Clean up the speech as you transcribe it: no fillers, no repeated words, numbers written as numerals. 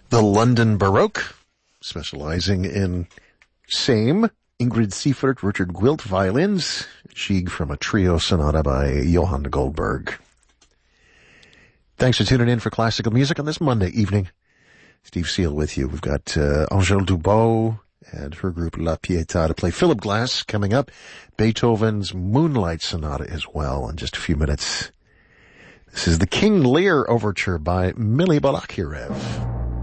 The London Baroque, specializing in same, Ingrid Seifert, Richard Gwilt violins, Gigue from a trio sonata by Johann Goldberg. Thanks for tuning in for classical music on this Monday evening. Steve Seal with you. We've got Angèle Dubot and her group La Pietà to play. Philip Glass coming up. Beethoven's Moonlight Sonata as well in just a few minutes. This is the King Lear Overture by Mili Balakirev.